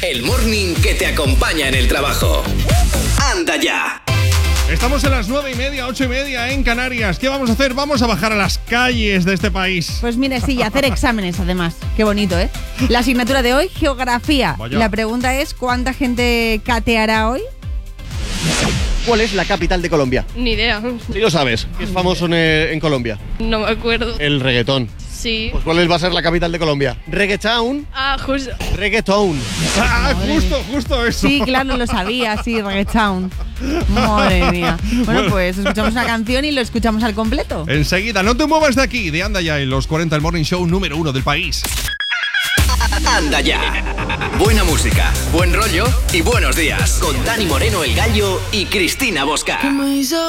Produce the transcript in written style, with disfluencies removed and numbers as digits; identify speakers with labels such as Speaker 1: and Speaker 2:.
Speaker 1: el morning que te acompaña en el trabajo. ¡Anda ya!
Speaker 2: Estamos en las 9:30, 8:30 en Canarias. ¿Qué vamos a hacer? Vamos a bajar a las calles de este país.
Speaker 3: Pues mire, sí, y hacer exámenes además. Qué bonito, ¿eh? La asignatura de hoy, geografía.
Speaker 2: Vaya.
Speaker 3: La pregunta es, ¿cuánta gente cateará hoy?
Speaker 4: ¿Cuál es la capital de Colombia?
Speaker 5: Ni idea.
Speaker 4: Sí lo sabes, que es famoso en Colombia.
Speaker 5: No me acuerdo.
Speaker 4: El reggaetón.
Speaker 5: Sí.
Speaker 4: Pues ¿cuál va a ser la capital de Colombia? Reggaetown.
Speaker 5: Ah, justo.
Speaker 4: Reggaetown.
Speaker 2: Ah, justo eso.
Speaker 3: Sí, claro, lo sabía, sí, Reggaetown. Madre mía. Bueno, pues escuchamos una canción y lo escuchamos al completo.
Speaker 2: Enseguida, no te muevas de aquí, de Anda Ya, en los 40 el Morning Show número 1 del país.
Speaker 1: ¡Anda ya! Buena música, buen rollo y buenos días. Con Dani Moreno, El Gallo y Cristina Bosca.